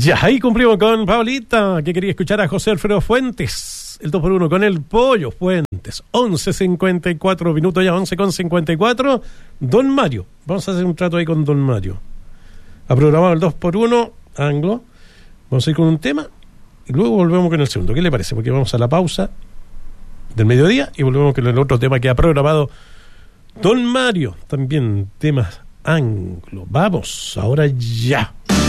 Ya, ahí cumplimos con Paulita, que quería escuchar a José Alfredo Fuentes. El 2x1 con el Pollo Fuentes. 11:54 minutos ya, 11:54. Don Mario. Vamos a hacer un trato ahí con Don Mario. Ha programado el 2x1, Anglo. Vamos a ir con un tema y luego volvemos con el segundo. ¿Qué le parece? Porque vamos a la pausa del mediodía y volvemos con el otro tema que ha programado Don Mario. También temas Anglo. Vamos, ahora ya.